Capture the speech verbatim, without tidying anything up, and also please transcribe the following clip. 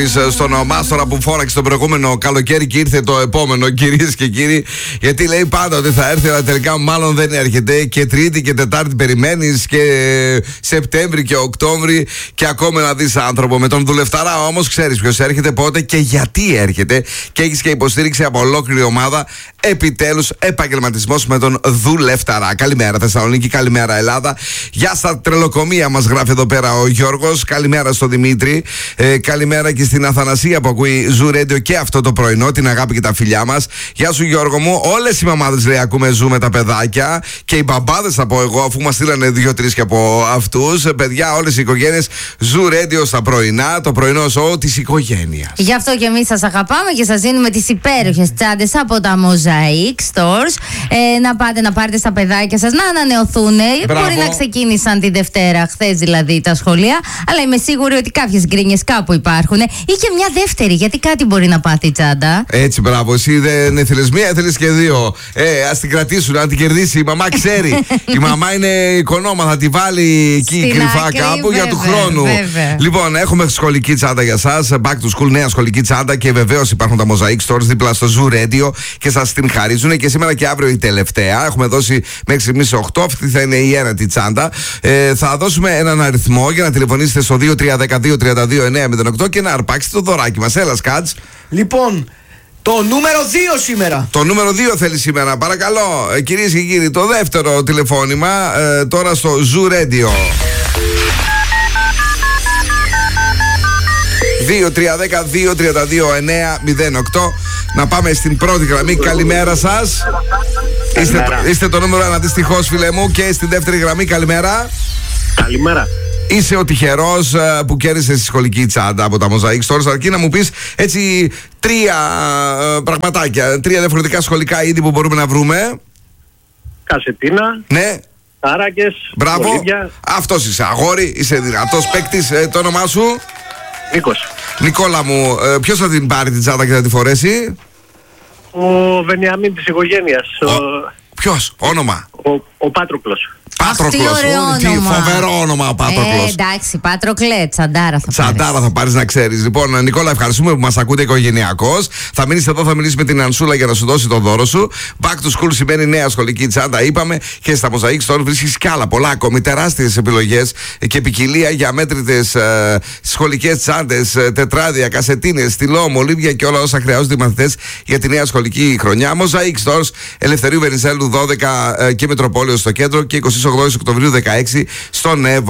Στον Μάστορα που φώναξε το προηγούμενο καλοκαίρι και ήρθε το επόμενο, κυρίες και κύριοι. Γιατί λέει πάντα ότι θα έρθει, αλλά τελικά μάλλον δεν έρχεται. Και Τρίτη και Τετάρτη περιμένεις, και Σεπτέμβρη και Οκτώβρη, και ακόμα να δεις άνθρωπο. Με τον δουλευταρά όμως ξέρεις ποιος έρχεται, πότε και γιατί έρχεται. Και έχεις και υποστήριξη από ολόκληρη ομάδα. Επιτέλους, επαγγελματισμός με τον δουλευταρά. Καλημέρα Θεσσαλονίκη, καλημέρα Ελλάδα. Γεια στα τρελοκομεία, μας γράφει εδώ πέρα ο Γιώργος. Καλημέρα στον Δημήτρη. Ε, καλημέρα και στην Αθανασία που ακούει Ζου Radio και αυτό το πρωινό, την αγάπη και τα φιλιά μας. Γεια σου Γιώργο μου. Όλες οι μαμάδες λέει ακούμε Ζου με τα παιδάκια, και οι μπαμπάδες θα πω εγώ, αφού μας στείλανε δύο-τρεις και από αυτούς. Παιδιά, όλες οι οικογένειες Ζου Radio στα πρωινά, το πρωινό σοου της οικογένειας. Γι' αυτό και εμείς σας αγαπάμε και σας δίνουμε τις υπέροχες τσάντες από τα Mosaic Stores. Ε, να πάτε να πάρετε στα παιδάκια σας να ανανεωθούν. Μπορεί να ξεκίνησαν τη Δευτέρα, χθες δηλαδή, τα σχολεία, αλλά είμαι σίγουρη ότι κάποιες γκρίνιες κάπου υπάρχουν. Ή και μια δεύτερη, γιατί κάτι μπορεί να πάθει η τσάντα. Έτσι, μπράβο. Εσύ δεν ήθελες μία, ήθελες και δύο. Ε, ας την κρατήσουν, να την κερδίσει. Η μαμά ξέρει. Η μαμά είναι οικονόμα, θα τη βάλει εκεί στην κρυφά άκρη, κάπου βέβαια, για του χρόνου. Βέβαια. Λοιπόν, έχουμε σχολική τσάντα για εσάς. Back to school, νέα σχολική τσάντα, και βεβαίως υπάρχουν τα Mosaic Stores δίπλα στο Zoo Radio και σας την χαρίζουν. Και σήμερα και αύριο η τελευταία. Έχουμε δώσει μέχρι στιγμής οκτώ. Αυτή θα είναι η ένατη τσάντα. Ε, θα δώσουμε έναν αριθμό για να τηλεφωνήσετε στο δύο τρία ένα δύο τρία δύο εννιά μηδέν οκτώ και να αρπάξετε το δωράκι μας. Έλα, Σκάτς. Λοιπόν, το νούμερο δύο σήμερα. Το νούμερο δύο θέλει σήμερα, παρακαλώ. Ε, κυρίες και κύριοι, το δεύτερο τηλεφώνημα ε, τώρα στο Zoo Radio. δύο τρία ένα δύο τρία δύο εννιά μηδέν οκτώ. Να πάμε στην πρώτη γραμμή. Καλημέρα σας. Είστε, είστε το νούμερο ένα δυστυχώς, φίλε μου. Και στην δεύτερη γραμμή, καλημέρα. Καλημέρα. Είσαι ο τυχερός uh, που κέρδισες τη σχολική τσάντα από τα Mosaic Stores. Αρκεί να μου πεις έτσι τρία uh, πραγματάκια, τρία διαφορετικά σχολικά είδη που μπορούμε να βρούμε. Κασετίνα. Ναι. Τάρακες. Μπράβο. Βολίδια. Αυτός είσαι, αγόρι, είσαι δυνατός παίκτης. Ε, το όνομά σου? Νίκος. Νικόλα μου, ε, ποιος θα την πάρει την τσάντα και θα τη φορέσει? Ο Βενιαμίν της οικογένειας. Ο... Ο... Ποιος, όνομα? Ο, ο Πάτροκλος. Πάτροκλος, τι φοβερό όνομα ο Πάτροκλος. Ε, εντάξει, Πάτροκλε, τσαντάρα θα πάρεις. Τσαντάρα θα πάρεις να ξέρεις. Λοιπόν, Νικόλα, ευχαριστούμε που μας ακούτε οικογενειακώς. Θα μείνεις εδώ, θα μιλήσεις με την Ανσούλα για να σου δώσει το δώρο σου. Back to school σημαίνει νέα σχολική τσάντα, είπαμε. Και στα Mosaic Store βρίσκεις κι άλλα πολλά ακόμη. Τεράστιες επιλογές και ποικιλία για μέτρητες ε, σχολικές τσάντες, ε, τετράδια, κασετίνες, στυλό, μολύβια και όλα όσα χρειάζονται οι μαθητές για τη νέα σχολική χρονιά. Mosaic Stores, Ελευθερίου Βενιζέλου δώδεκα ε, και Μετροπόλεως στο κέντρο, και εικοστή όγδοη Οκτωβρίου δεκαέξι στον Εύω.